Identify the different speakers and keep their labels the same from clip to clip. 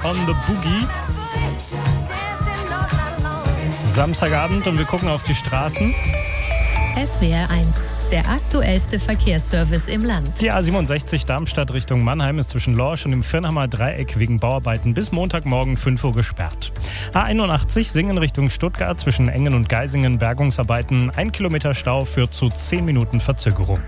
Speaker 1: on the Boogie. Samstagabend und wir gucken auf die Straßen.
Speaker 2: SWR 1, der aktuellste Verkehrsservice im Land.
Speaker 1: Die A67 Darmstadt Richtung Mannheim ist zwischen Lorsch und dem Firnhammer Dreieck wegen Bauarbeiten bis Montagmorgen 5 Uhr gesperrt. A81 Singen Richtung Stuttgart zwischen Engen und Geisingen Bergungsarbeiten. 1 Kilometer Stau führt zu 10 Minuten Verzögerung.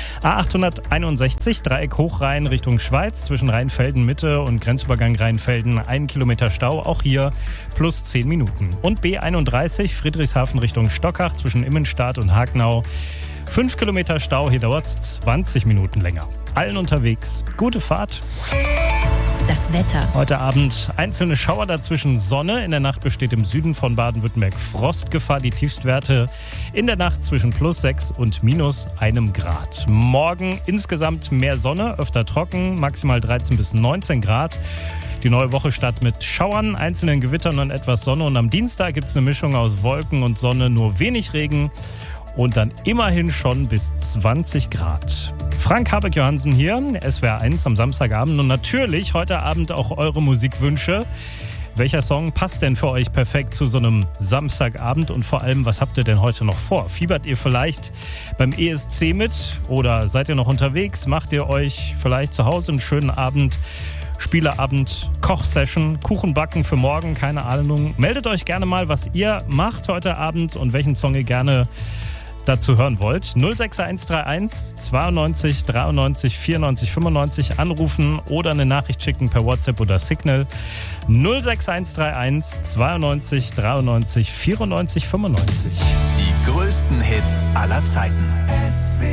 Speaker 1: A861 Dreieck Hochrhein Richtung Schweiz zwischen Rheinfelden Mitte und Grenzübergang Rheinfelden 1 Kilometer Stau, auch hier plus 10 Minuten. Und B31 Friedrichshafen Richtung Stockach zwischen Immenstadt und Hagnau 5 Kilometer Stau, hier dauert es 20 Minuten länger. Allen unterwegs, gute Fahrt.
Speaker 2: Das Wetter.
Speaker 1: Heute Abend einzelne Schauer, dazwischen Sonne. In der Nacht besteht im Süden von Baden-Württemberg Frostgefahr. Die Tiefstwerte in der Nacht zwischen +6 und -1 Grad. Morgen insgesamt mehr Sonne, öfter trocken, maximal 13 bis 19 Grad. Die neue Woche startet mit Schauern, einzelnen Gewittern und etwas Sonne. Und am Dienstag gibt es eine Mischung aus Wolken und Sonne, nur wenig Regen. Und dann immerhin schon bis 20 Grad. Frank Habeck-Johansen hier, SWR 1 am Samstagabend. Und natürlich heute Abend auch eure Musikwünsche. Welcher Song passt denn für euch perfekt zu so einem Samstagabend? Und vor allem, was habt ihr denn heute noch vor? Fiebert ihr vielleicht beim ESC mit? Oder seid ihr noch unterwegs? Macht ihr euch vielleicht zu Hause einen schönen Abend? Spieleabend, Kochsession, Kuchenbacken für morgen, keine Ahnung. Meldet euch gerne mal, was ihr macht heute Abend und welchen Song ihr gerne dazu hören wollt. 06131 92 93 94 95 anrufen oder eine Nachricht schicken per WhatsApp oder Signal. 06131 92 93 94 95.
Speaker 3: Die größten Hits aller Zeiten.